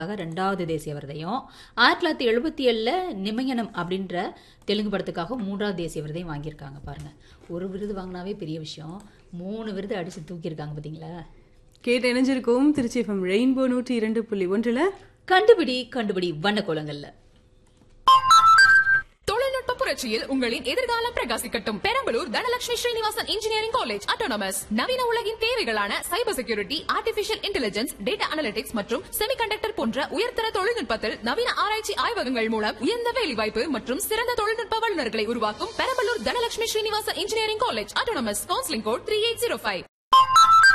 2வது தேசிய விருதையும் 1977ல நிமயனம் அப்படின்ற தெலுங்கு படத்துக்காக 3வது தேசிய விருதையும் வாங்கியிருக்காங்க. பாருங்க, ஒரு விருது வாங்கினாவே பெரிய விஷயம், 3 விருது அடிச்சு தூக்கியிருக்காங்க பார்த்தீங்களா. கேட்டு இணைஞ்சிருக்கோம் திருச்சி எஃப்எம் ரெயின்போ 102.1 கண்டுபிடி கண்டுபிடி வண்ண கோலங்கள்ல. தொழில்நுட்ப புரட்சியில் உங்களின் எதிர்காலம் பிரகாசிக்கட்டும். Perambalur Dhanalakshmi Srinivasan engineering college autonomous நவீன உலகின் தேவைகளான cyber security, artificial intelligence, data analytics மற்றும் செமிகண்டக்டர் போன்ற உயர்தர தொழில்நுட்பத்தில் நவீன ஆராய்ச்சி ஆய்வகங்கள் மூலம் உயர்ந்த வேலைவாய்ப்பு மற்றும் சிறந்த தொழில்நுட்ப வல்லுநர்களை உருவாக்கும் Perambalur Dhanalakshmi Srinivasan engineering college autonomous. Counselling code 3805.